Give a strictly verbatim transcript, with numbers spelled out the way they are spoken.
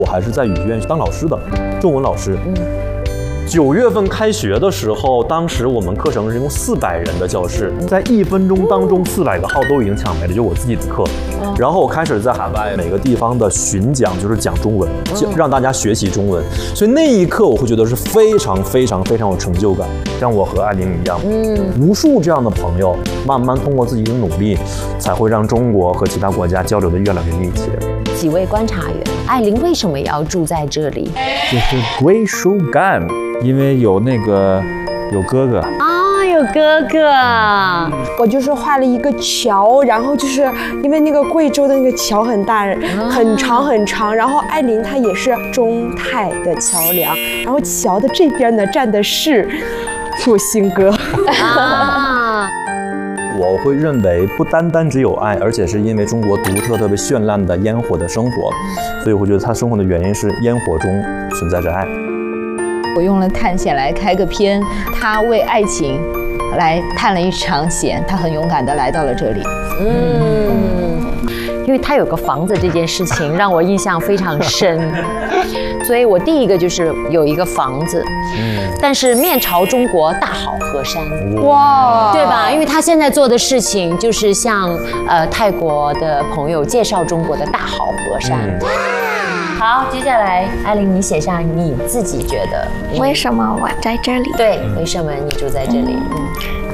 我还是在语言当老师的，中文老师。嗯。九月份开学的时候，当时我们课程是用四百人的教室，在一分钟当中，四百个号都已经抢没了，就我自己的课。然后我开始在海外每个地方的巡讲，就是讲中文，让大家学习中文。所以那一刻，我会觉得是非常非常非常有成就感。像我和艾琳一样，嗯，无数这样的朋友，慢慢通过自己的努力，才会让中国和其他国家交流的越来越密切。 几位观察员，艾琳为什么要住在这里？ 就是归属感。因为有那个有哥哥啊，有哥哥， 我就是画了一个桥，然后就是因为那个贵州的那个桥很大，很长很长，然后艾琳她也是中泰的桥梁，然后桥的这边呢站的是复兴哥啊。 我会认为不单单只有爱，而且是因为中国独特特别绚烂的烟火的生活，所以我觉得他生活的原因是烟火中存在着爱。 我用了探险来开个篇，他为爱情来探了一场险，他很勇敢地来到了这里。 嗯，因为他有个房子这件事情让我印象非常深，所以我第一个就是有一个房子，嗯，但是面朝中国大好河山，哇，对吧？因为他现在做的事情就是向呃泰国的朋友介绍中国的大好河山。嗯，好，接下来艾琳，你写下你自己觉得为什么我在这里？ 对，为什么你住在这里？嗯